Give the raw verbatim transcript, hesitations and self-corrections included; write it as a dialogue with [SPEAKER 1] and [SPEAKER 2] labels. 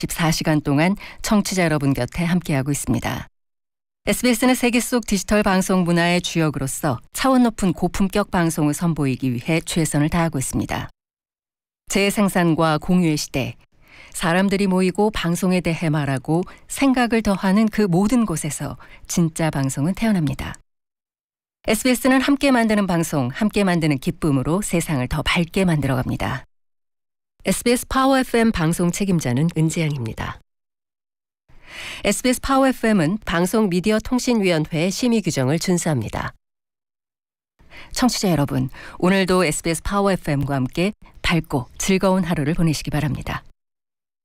[SPEAKER 1] 이십사 시간 동안 청취자 여러분 곁에 함께하고 있습니다. 에스비에스는 세계 속 디지털 방송 문화의 주역으로서 차원 높은 고품격 방송을 선보이기 위해 최선을 다하고 있습니다. 재생산과 공유의 시대, 사람들이 모이고 방송에 대해 말하고 생각을 더하는 그 모든 곳에서 진짜 방송은 태어납니다. 에스비에스는 함께 만드는 방송, 함께 만드는 기쁨으로 세상을 더 밝게 만들어갑니다. 에스비에스 파워 에프엠 방송 책임자는 은지양입니다. 에스비에스 파워 에프엠은 방송미디어통신위원회의 심의 규정을 준수합니다. 청취자 여러분, 오늘도 에스비에스 파워 에프엠과 함께 밝고 즐거운 하루를 보내시기 바랍니다.